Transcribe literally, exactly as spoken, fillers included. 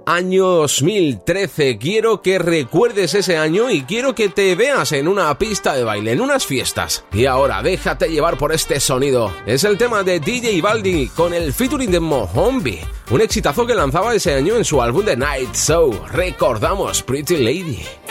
año dos mil trece. Quiero que recuerdes ese año y quiero que te veas en una pista de baile, en unas fiestas. Y ahora déjate llevar por este sonido. Es el tema de D J Balvin con el featuring de Mohombi, un exitazo que lanzaba ese año en su álbum The Night Show. Recordamos Pretty Lady.